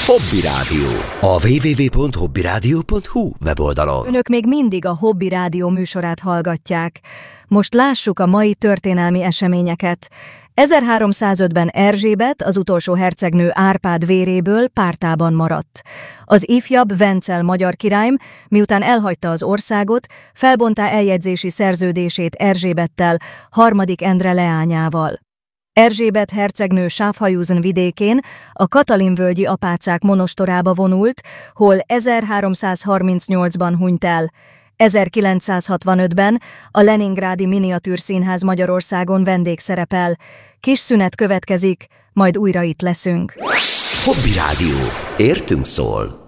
Hobby Rádió. A www.hobbyradio.hu weboldalon. Önök még mindig a Hobby Rádió műsorát hallgatják. Most lássuk a mai történelmi eseményeket. 1305-ben Erzsébet, az utolsó hercegnő Árpád véréből pártában maradt. Az ifjabb Vencel magyar király, miután elhagyta az országot, felbontá eljegyzési szerződését Erzsébettel, harmadik Endre leányával. Erzsébet hercegnő Schaffhausen vidékén a Katalin-völgyi apácák monostorába vonult, hol 1338-ban hunyt el. 1965-ben a Leningrádi Miniatűrszínház Magyarországon vendégszerepel. Kis szünet következik, majd újra itt leszünk. Hobby Rádió. Értünk szól.